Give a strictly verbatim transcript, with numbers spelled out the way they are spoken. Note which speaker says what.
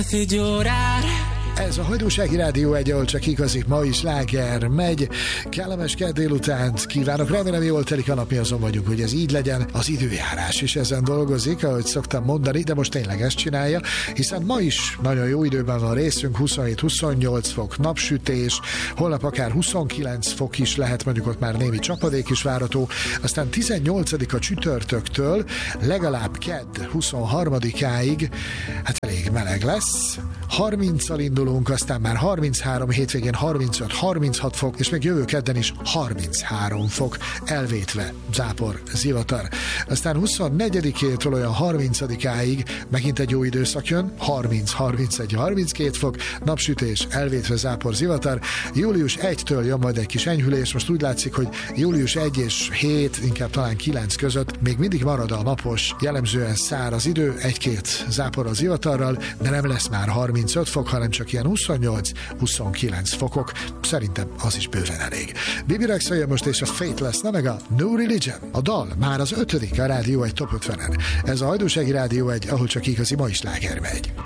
Speaker 1: Ez a Hajdúsági Rádió egy, ahol csak igazi mai sláger megy. Kellemes kedd délutánt kívánok, remélem jól telik a nap, mi azon vagyunk, hogy ez így legyen. Az időjárás is ezen dolgozik, ahogy szoktam mondani, de most tényleg ezt csinálja, hiszen ma is nagyon jó időben van részünk, huszonhét-huszonnyolc fok napsütés, holnap akár huszonkilenc fok is lehet, mondjuk ott már némi csapadék is várható, aztán tizennyolcadika csütörtöktől legalább kedd huszonharmadikáig, hát elég meleg lesz, harminccal indulunk, aztán már harminchárom, hétvégén harmincöt-harminchat fok, és még jövő kedden is harminchárom fok, elvétve zápor, zivatar. Aztán huszonnegyedikétől olyan harmincadikáig megint egy jó időszak jön, harminc, harmincegy, harminckét fok, napsütés, elvétve zápor, zivatar. Július elsejétől jön majd egy kis enyhülés, most úgy látszik, hogy július első és hét, inkább talán kilenc között még mindig marad a napos, jellemzően száraz idő, egy-két záporral, zivatarral, de nem lesz már harmincöt fok, hanem csak ilyen huszonnyolc-huszonkilenc fokok. Szerintem az is bőven elég. Bibi Rexa jön most, és a Faithless, na meg a New Religion. A dal már az ötödik a Rádió egy Top ötvenen. Ez a Hajdúsági Rádió egy, ahol csak igazi mai sláger megy.